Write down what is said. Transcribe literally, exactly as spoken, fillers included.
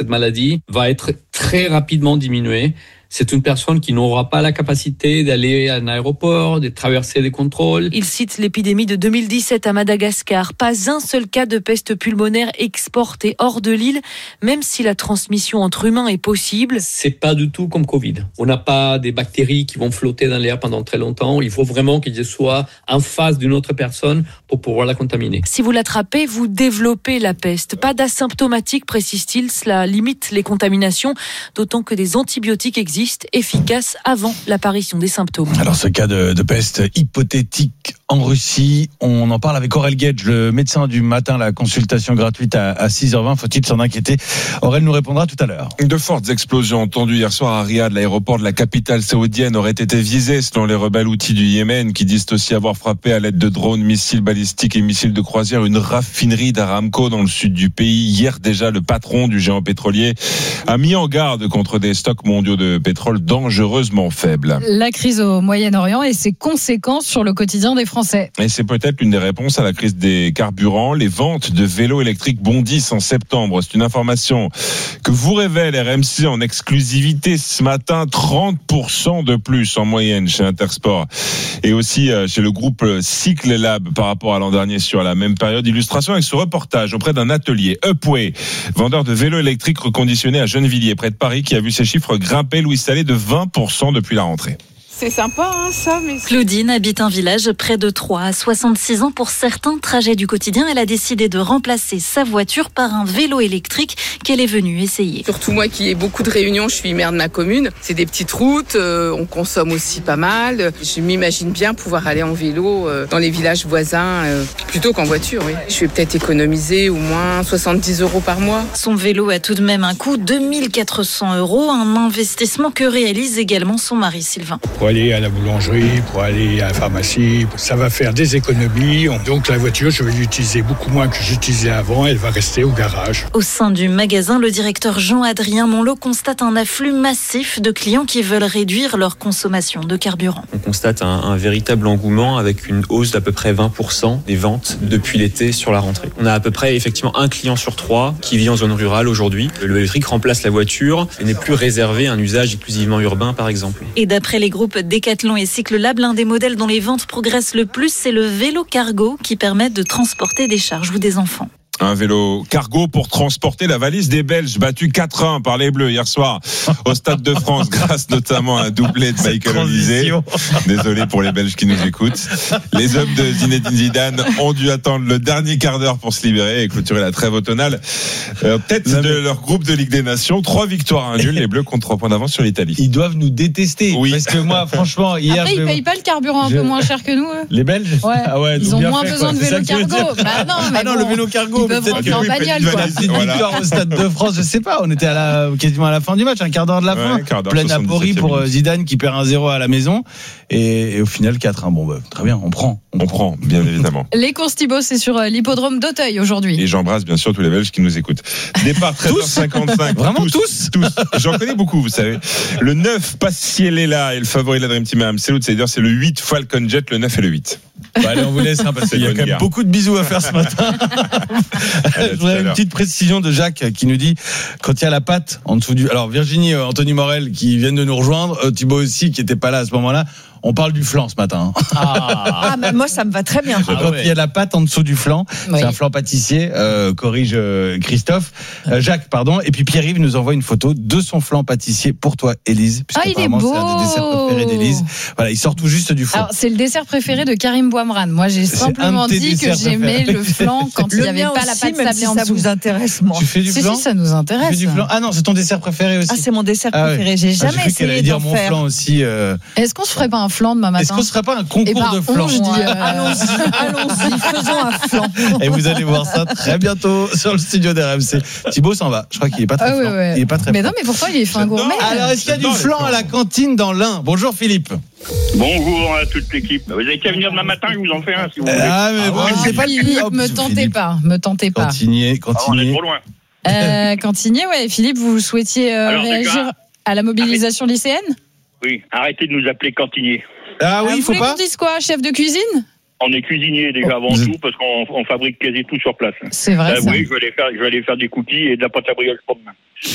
cette maladie va être très rapidement diminuée. C'est une personne qui n'aura pas la capacité d'aller à un aéroport, de traverser des contrôles. Il cite l'épidémie de deux mille dix-sept à Madagascar. Pas un seul cas de peste pulmonaire exporté hors de l'île, même si la transmission entre humains est possible. C'est pas du tout comme Covid. On n'a pas des bactéries qui vont flotter dans l'air pendant très longtemps. Il faut vraiment qu'ils soient en face d'une autre personne pour pouvoir la contaminer. Si vous l'attrapez, vous développez la peste. Pas d'asymptomatique, précise-t-il. Cela limite les contaminations, d'autant que des antibiotiques existent efficaces avant l'apparition des symptômes. Alors ce cas de, de peste hypothétique en Russie, on en parle avec Aurel Guedj, le médecin du matin, la consultation gratuite à, à six heures vingt. Faut-il s'en inquiéter? Aurel nous répondra tout à l'heure. De fortes explosions entendues hier soir à Riyad. L'aéroport de la capitale saoudienne aurait été visé selon les rebelles houthis du Yémen, qui disent aussi avoir frappé à l'aide de drones, missiles balistiques et missiles de croisière une raffinerie d'Aramco dans le sud du pays. Hier déjà, le patron du géant pétrolier a mis en garde contre des stocks mondiaux de pétrole dangereusement faibles. La crise au Moyen-Orient et ses conséquences sur le quotidien des Français. Et c'est peut-être l'une des réponses à la crise des carburants. Les ventes de vélos électriques bondissent en septembre. C'est une information que vous révèle R M C en exclusivité ce matin. trente pour cent de plus en moyenne chez Intersport. Et aussi chez le groupe Cycle Lab par rapport à l'an dernier sur la même période. Illustration avec ce reportage auprès d'un atelier Upway, vendeur de vélos électriques reconditionnés à Gennevilliers, près de Paris, qui a vu ses chiffres grimper, Louis Salé, de vingt pour cent depuis la rentrée. C'est sympa, hein, ça. Mais... Claudine habite un village près de Troyes. À soixante-six ans, pour certains trajets du quotidien, elle a décidé de remplacer sa voiture par un vélo électrique qu'elle est venue essayer. Surtout moi qui ai beaucoup de réunions, je suis maire de ma commune. C'est des petites routes, euh, on consomme aussi pas mal. Je m'imagine bien pouvoir aller en vélo euh, dans les villages voisins euh, plutôt qu'en voiture. Oui. Je vais peut-être économiser au moins soixante-dix euros par mois. Son vélo a tout de même un coût de deux mille quatre cents euros, un investissement que réalise également son mari Sylvain. Pour aller à la boulangerie, pour aller à la pharmacie, ça va faire des économies. Donc la voiture, je vais l'utiliser beaucoup moins que j'utilisais avant. Elle va rester au garage. Au sein du magasin, le directeur Jean-Adrien Monlot constate un afflux massif de clients qui veulent réduire leur consommation de carburant. On constate un, un véritable engouement avec une hausse d'à peu près vingt pour cent des ventes depuis l'été sur la rentrée. On a à peu près effectivement un client sur trois qui vit en zone rurale aujourd'hui. Le vélo électrique remplace la voiture et n'est plus réservé à un usage exclusivement urbain par exemple. Et d'après les groupes Decathlon et Cycle Lab, l'un des modèles dont les ventes progressent le plus, c'est le vélo cargo qui permet de transporter des charges ou des enfants. Un vélo cargo pour transporter la valise des Belges, battu quatre un par les Bleus hier soir au Stade de France, grâce notamment à un doublé de Michael Olise. Désolé pour les Belges qui nous écoutent. Les hommes de Zinedine Zidane ont dû attendre le dernier quart d'heure pour se libérer et clôturer la trêve automnale. Euh, tête de leur groupe de Ligue des Nations, trois victoires à un nul, les Bleus comptent trois points d'avance sur l'Italie. Ils doivent nous détester. Oui. Parce que moi, franchement, hier. Après, je... ils payent pas le carburant un je... peu moins cher que nous, eux. Les Belges? Ouais. Ah ouais, ils ont bien moins fait, besoin quoi. de vélo cargo. Bah non, mais ah non, bon, le vélo cargo. ils peuvent rentrer en oui, bagnole, quoi. C'est une Voilà. victoire au Stade de France, je sais pas, on était à la, quasiment à la fin du match, un quart d'heure de la fin, ouais, quart d'heure, pleine aporie pour minutes. Zidane qui perd un zéro à la maison, et, et au final quatre un. Bon bah, très bien, on prend. On, on prend, bien évidemment. Les courses Thibaut, c'est sur l'hippodrome d'Auteuil aujourd'hui. Et j'embrasse bien sûr tous les Belges qui nous écoutent. Départ treize heures cinquante-cinq. Vraiment tous, tous. J'en connais beaucoup, vous savez. Le neuf, Passiellela est le favori de la Dream Team à Amstel, c'est-à-dire c'est le huit, Falcon Jet, le neuf et le huit. Bah allez, on vous laisse, hein, parce qu'il y a quand même guerre. beaucoup de bisous à faire ce matin. Je voudrais une petite précision de Jacques qui nous dit, quand il y a la patte en dessous du... Alors Virginie, euh, Anthony Morel qui viennent de nous rejoindre, euh, Thibaut aussi qui n'était pas là à ce moment-là, on parle du flanc ce matin. Ah, ah mais moi ça me va très bien. Quand il y a la pâte en dessous du flanc, oui. C'est un flanc pâtissier, euh, corrige euh, Christophe, euh, Jacques, pardon. Et puis Pierre-Yves nous envoie une photo de son flanc pâtissier pour toi, Élise. Ah, il est beau. C'est un des desserts préférés d'Élise. Voilà, il sort tout juste du four. Alors, c'est le dessert préféré de Karim Bouamran. Moi, j'ai C'est simplement dit que j'aimais préférés. Le flanc quand il n'y avait pas la pâte sablée si en ça dessous. vous intéresse, moi. Tu fais du si, flan? Si, ça nous intéresse. Tu fais du flan? Ah non, c'est ton dessert préféré aussi. Ah, c'est mon dessert ah, préféré. Ouais. J'ai jamais ah, j'ai cru essayé dire d'en mon faire. flan aussi. Euh... Est-ce qu'on se ferait pas un flan demain matin? Est-ce qu'on se ferait pas un concours eh ben, de flan? on, je dis, euh... allons-y, allons-y, faisons un flan. Et vous allez voir ça très bientôt sur le studio d'R M C. Thibaut s'en va. Je crois qu'il est pas très ah, flan. Ouais, ouais. Il est pas très mais flan. non, mais pourtant il est fin gourmet. Alors, est-ce qu'il y a du flan à la cantine dans l'Ain? Bonjour Philippe. Bonjour à toute l'équipe. Vous avez qu'à venir demain matin, je vous en fais un si vous voulez. Ah mais bon, ah, c'est pas Philippe, hop, me tentez Philippe. pas, me tentez pas. Continuez, continuez. Ah, on est trop loin. Euh, continuez, ouais. Philippe, vous souhaitiez euh, Alors, réagir déjà, à la mobilisation lycéenne? Oui, arrêtez de nous appeler cantinier. Ah oui, euh, il faut vous pas. Vous dise quoi, chef de cuisine? On est cuisinier déjà avant oh, tout parce qu'on on fabrique quasi tout sur place. C'est vrai. Euh, ça. oui, je vais aller faire, je vais aller faire des cookies et de la pâte à brioche pour demain.